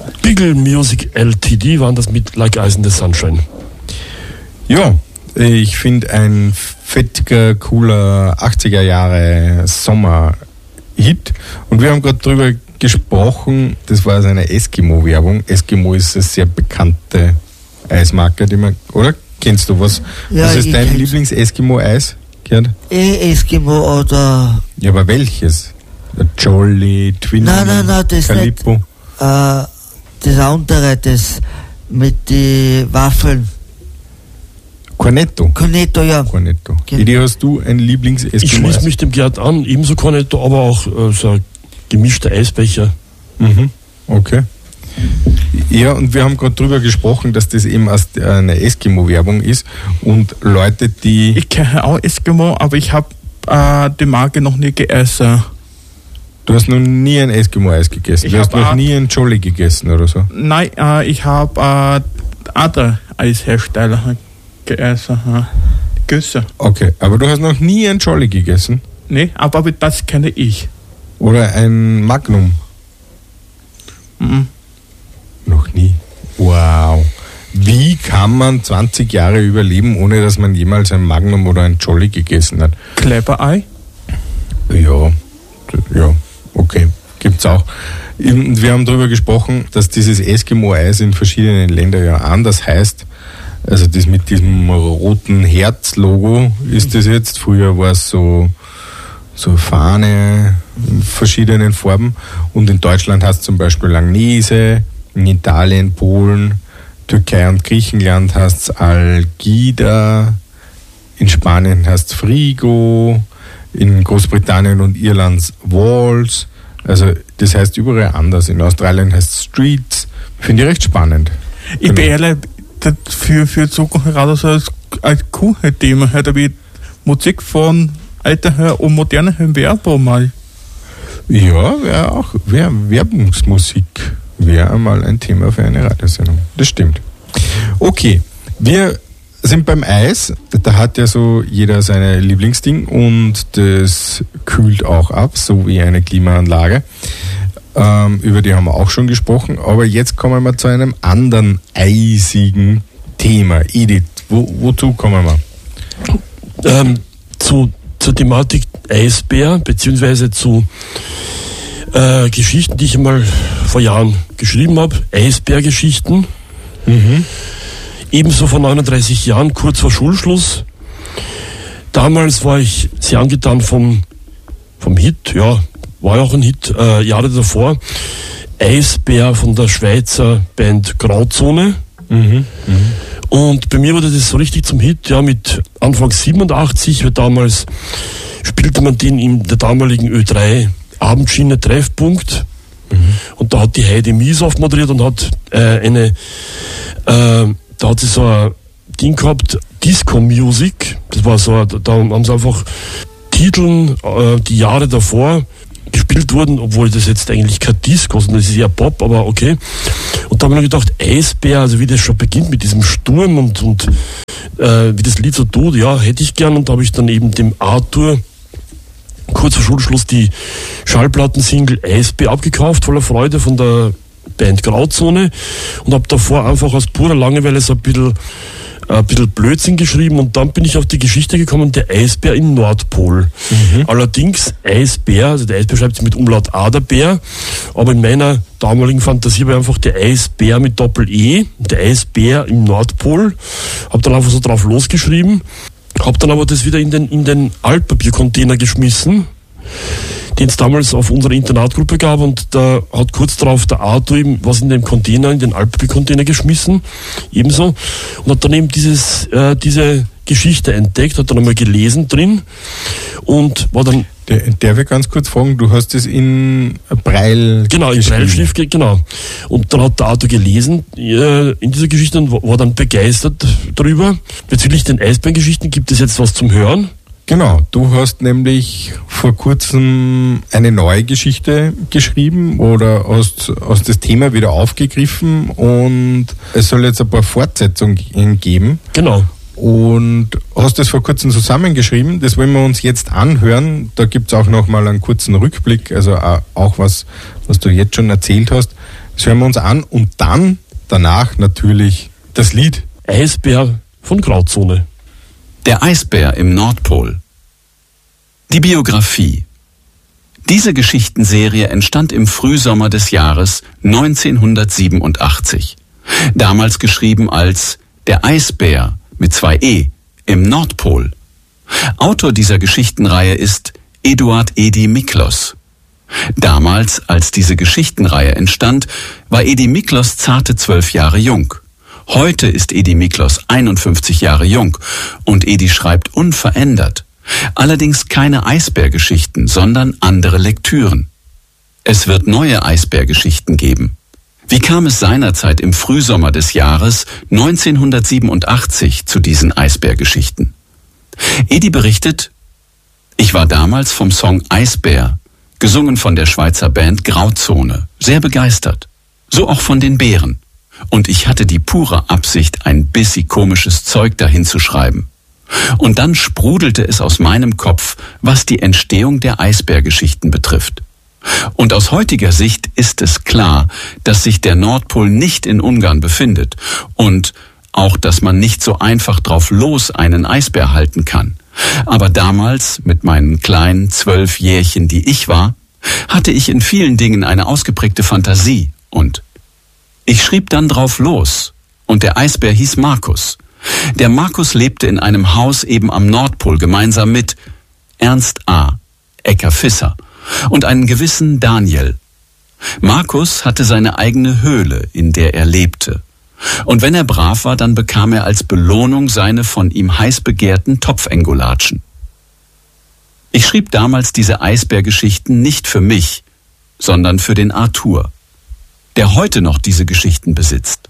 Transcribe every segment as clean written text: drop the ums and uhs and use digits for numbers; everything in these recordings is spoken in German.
Beagle Music LTD waren das mit Like Ice in the Sunshine. Ja, ich finde ein fettiger, cooler 80er Jahre Sommer-Hit. Und wir haben gerade drüber gesprochen, das war also eine Eskimo-Werbung. Eskimo ist eine sehr bekannte Eismarke, die man, oder? Kennst du was? Ja, was ist dein Lieblings-Eskimo-Eis, Gerd? Eskimo oder... Ja, aber welches? Jolly, Twin, Nein, das Calippo? nicht. Das andere, das mit den Waffeln. Cornetto, ja. Cornetto. Genau. Idee, hast du ein Lieblings-Eskimo-Eis? Ich schließe mich dem Gerd an, ebenso Cornetto, aber auch so ein gemischter Eisbecher. Mhm. Okay. Ja, und wir haben gerade drüber gesprochen, dass das eben eine Eskimo-Werbung ist und Leute, die... Ich kenne auch Eskimo, aber ich habe die Marke noch nie gegessen. Du hast noch nie ein Eskimo-Eis gegessen? Du hast noch nie ein Jolly gegessen oder so? Nein, ich habe andere Eishersteller gegessen. Güsse. Okay, aber du hast noch nie ein Jolly gegessen? Nee, aber das kenne ich. Oder ein Magnum? Mhm. Noch nie. Wow. Wie kann man 20 Jahre überleben, ohne dass man jemals ein Magnum oder ein Jolly gegessen hat? Kleber-Ei? Ja, okay, gibt's auch. Wir haben darüber gesprochen, dass dieses Eskimo-Eis in verschiedenen Ländern ja anders heißt. Also das mit diesem roten Herz-Logo ist das jetzt. Früher war es so Fahne in verschiedenen Farben. Und in Deutschland heißt es zum Beispiel Langnese, in Italien, Polen, Türkei und Griechenland heißt es Algida, in Spanien heißt es Frigo, in Großbritannien und Irland Walls. Also das heißt überall anders. In Australien heißt es Streets. Finde ich recht spannend. Ich bin ehrlich, für Zukunft gerade so als Kuchen-Thema, halt wie Musik von alter und moderner Werbung mal. Ja, wäre Werbungsmusik wäre einmal ein Thema für eine Radiosendung. Das stimmt. Okay, wir sind beim Eis. Da hat ja so jeder seine Lieblingsding und das kühlt auch ab, so wie eine Klimaanlage. Über die haben wir auch schon gesprochen, aber jetzt kommen wir zu einem anderen eisigen Thema. Edith, wozu kommen wir? Zur Thematik Eisbär, beziehungsweise zu Geschichten, die ich einmal vor Jahren geschrieben habe, Eisbärgeschichten. Mhm. Ebenso vor 39 Jahren, kurz vor Schulschluss. Damals war ich sehr angetan vom Hit, ja, war ja auch ein Hit, Jahre davor. Eisbär von der Schweizer Band Grauzone. Mhm. Und bei mir wurde das so richtig zum Hit, ja, mit Anfang 87, weil damals spielte man den in der damaligen Ö3 Abendschiene Treffpunkt. Und da hat die Heidi Mies moderiert und hat da hat sie so ein Ding gehabt, Disco Music. Das war so, da haben sie einfach Titeln, die Jahre davor gespielt wurden, obwohl das jetzt eigentlich kein Disco, sondern das ist ja Pop, aber okay. Und da haben wir gedacht, Eisbär, also wie das schon beginnt mit diesem Sturm und wie das Lied so tut, ja, hätte ich gern. Und da habe ich dann eben dem Arthur kurz vor Schulschluss die Schallplattensingle Eisbär abgekauft, voller Freude von der Band Grauzone, und habe davor einfach aus purer Langeweile so ein bisschen Blödsinn geschrieben, und dann bin ich auf die Geschichte gekommen, der Eisbär im Nordpol. Allerdings Eisbär, also der Eisbär schreibt sich mit Umlaut A, der Bär, aber in meiner damaligen Fantasie war einfach der Eisbär mit Doppel-E, der Eisbär im Nordpol, habe dann einfach so drauf losgeschrieben, habe dann aber das wieder in den Altpapiercontainer geschmissen, den es damals auf unserer Internatgruppe gab, und da hat kurz darauf der Arthur eben was in den Altpapiercontainer geschmissen, ebenso, und hat dann eben diese Geschichte entdeckt, hat dann einmal gelesen drin und war dann... Darf ich ganz kurz fragen, du hast es in Braille Genau, in Brailleschrift, genau. Und dann hat der Arthur gelesen in dieser Geschichte und war dann begeistert darüber. Bezüglich den Eisbärengeschichten gibt es jetzt was zum Hören. Genau, du hast nämlich vor kurzem eine neue Geschichte geschrieben oder hast das Thema wieder aufgegriffen, und es soll jetzt ein paar Fortsetzungen geben. Genau. Und hast das vor kurzem zusammengeschrieben, das wollen wir uns jetzt anhören. Da gibt es auch nochmal einen kurzen Rückblick, also auch was du jetzt schon erzählt hast. Das hören wir uns an und dann danach natürlich das Lied. Eisbär von Grauzone. Der Eisbär im Nordpol. Die Biografie. Diese Geschichtenserie entstand im Frühsommer des Jahres 1987. Damals geschrieben als Der Eisbär mit 2 E im Nordpol. Autor dieser Geschichtenreihe ist Eduard Edi Miklos. Damals, als diese Geschichtenreihe entstand, war Edi Miklos zarte 12 Jahre jung. Heute ist Edi Miklos 51 Jahre jung und Edi schreibt unverändert. Allerdings keine Eisbärgeschichten, sondern andere Lektüren. Es wird neue Eisbärgeschichten geben. Wie kam es seinerzeit im Frühsommer des Jahres 1987 zu diesen Eisbärgeschichten? Edi berichtet: Ich war damals vom Song Eisbär, gesungen von der Schweizer Band Grauzone, sehr begeistert. So auch von den Bären. Und ich hatte die pure Absicht, ein bisschen komisches Zeug dahin zu schreiben. Und dann sprudelte es aus meinem Kopf, was die Entstehung der Eisbärgeschichten betrifft. Und aus heutiger Sicht ist es klar, dass sich der Nordpol nicht in Ungarn befindet und auch, dass man nicht so einfach drauf los einen Eisbär halten kann. Aber damals, mit meinen kleinen 12 Jährchen, die ich war, hatte ich in vielen Dingen eine ausgeprägte Fantasie und ich schrieb dann drauf los. Und der Eisbär hieß Markus. Der Markus lebte in einem Haus eben am Nordpol gemeinsam mit Ernst A., Ecker Visser und einen gewissen Daniel. Markus hatte seine eigene Höhle, in der er lebte. Und wenn er brav war, dann bekam er als Belohnung seine von ihm heiß begehrten Topfengolatschen. Ich schrieb damals diese Eisbärgeschichten nicht für mich, sondern für den Arthur, der heute noch diese Geschichten besitzt.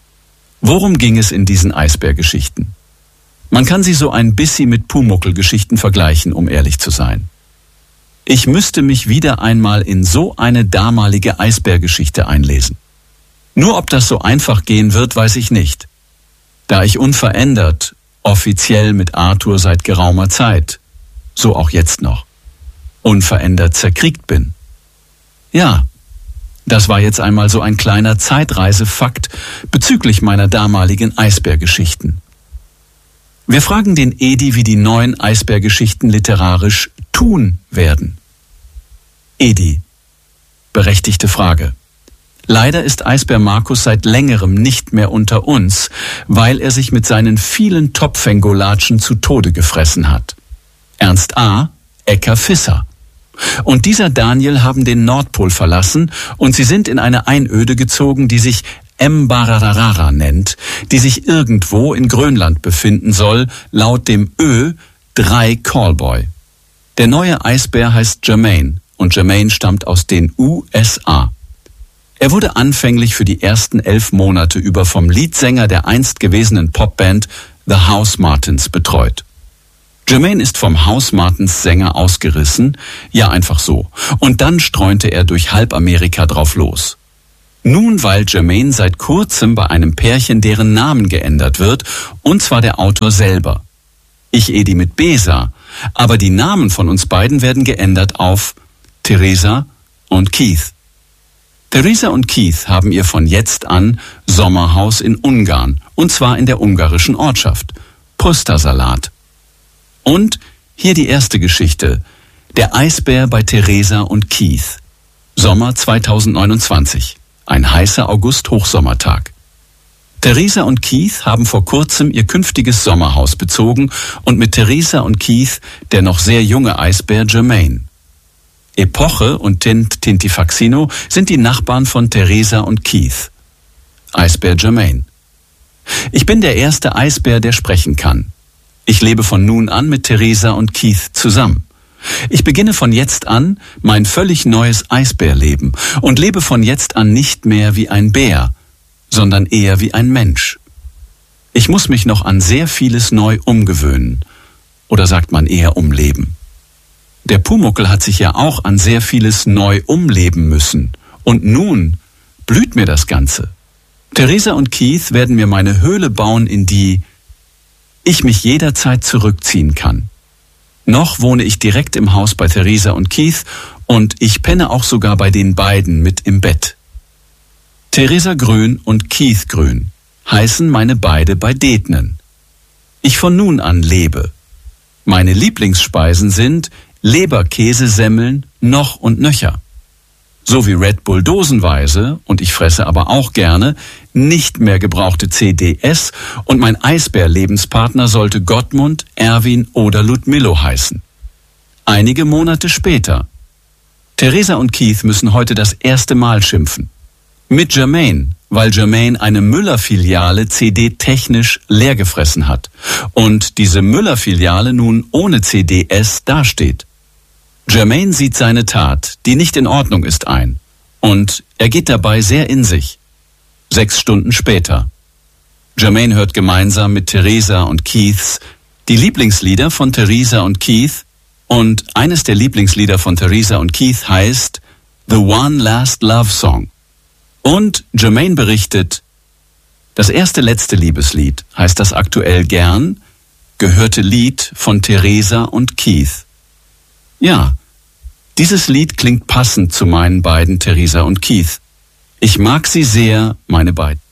Worum ging es in diesen Eisbärgeschichten? Man kann sie so ein bisschen mit Pumuckl-Geschichten vergleichen, um ehrlich zu sein. Ich müsste mich wieder einmal in so eine damalige Eisbärgeschichte einlesen. Nur ob das so einfach gehen wird, weiß ich nicht. Da ich unverändert, offiziell mit Arthur seit geraumer Zeit, so auch jetzt noch, unverändert zerkriegt bin. Ja, das war jetzt einmal so ein kleiner Zeitreisefakt bezüglich meiner damaligen Eisbärgeschichten. Wir fragen den Edi, wie die neuen Eisbärgeschichten literarisch tun werden. Edi: Berechtigte Frage. Leider ist Eisbär Markus seit längerem nicht mehr unter uns, weil er sich mit seinen vielen Topfengolatschen zu Tode gefressen hat. Ernst A., Ecker Visser. Und dieser Daniel haben den Nordpol verlassen und sie sind in eine Einöde gezogen, die sich Mbararara nennt, die sich irgendwo in Grönland befinden soll, laut dem Ö 3 Callboy. Der neue Eisbär heißt Jermaine und Jermaine stammt aus den USA. Er wurde anfänglich für die ersten 11 Monate über vom Leadsänger der einst gewesenen Popband The House Martins betreut. Jermaine ist vom House Martins Sänger ausgerissen, ja einfach so, und dann streunte er durch halb Amerika drauf los. Nun weilt Jermaine seit kurzem bei einem Pärchen, deren Namen geändert wird, und zwar der Autor selber. Ich Edi mit Besa, aber die Namen von uns beiden werden geändert auf Theresa und Keith. Theresa und Keith haben ihr von jetzt an Sommerhaus in Ungarn, und zwar in der ungarischen Ortschaft Pusztasalat. Und hier die erste Geschichte, der Eisbär bei Theresa und Keith. Sommer 2029, ein heißer August-Hochsommertag. Theresa und Keith haben vor kurzem ihr künftiges Sommerhaus bezogen und mit Theresa und Keith der noch sehr junge Eisbär Jermaine. Epoche und Tintifaxino sind die Nachbarn von Theresa und Keith. Eisbär Jermaine: Ich bin der erste Eisbär, der sprechen kann. Ich lebe von nun an mit Theresa und Keith zusammen. Ich beginne von jetzt an mein völlig neues Eisbärleben und lebe von jetzt an nicht mehr wie ein Bär, sondern eher wie ein Mensch. Ich muss mich noch an sehr vieles neu umgewöhnen. Oder sagt man eher umleben. Der Pumuckl hat sich ja auch an sehr vieles neu umleben müssen. Und nun blüht mir das Ganze. Theresa und Keith werden mir meine Höhle bauen, in die ich mich jederzeit zurückziehen kann. Noch wohne ich direkt im Haus bei Theresa und Keith und ich penne auch sogar bei den beiden mit im Bett. Theresa Grün und Keith Grün heißen meine beide bei Detnen. Ich von nun an lebe. Meine Lieblingsspeisen sind Leberkäsesemmeln noch und nöcher. So wie Red Bull dosenweise, und ich fresse aber auch gerne, nicht mehr gebrauchte CDS und mein Eisbär-Lebenspartner sollte Gottmund, Erwin oder Ludmillo heißen. Einige Monate später. Theresa und Keith müssen heute das erste Mal schimpfen. Mit Jermaine, weil Jermaine eine Müller-Filiale CD-technisch leer gefressen hat und diese Müller-Filiale nun ohne CDS dasteht. Jermaine sieht seine Tat, die nicht in Ordnung ist, ein und er geht dabei sehr in sich. 6 Stunden später. Jermaine hört gemeinsam mit Theresa und Keiths die Lieblingslieder von Theresa und Keith und eines der Lieblingslieder von Theresa und Keith heißt The One Last Love Song. Und Jermaine berichtet, das erste letzte Liebeslied heißt das aktuell gern gehörte Lied von Theresa und Keith. Ja, dieses Lied klingt passend zu meinen beiden Theresa und Keith. Ich mag sie sehr, meine beiden.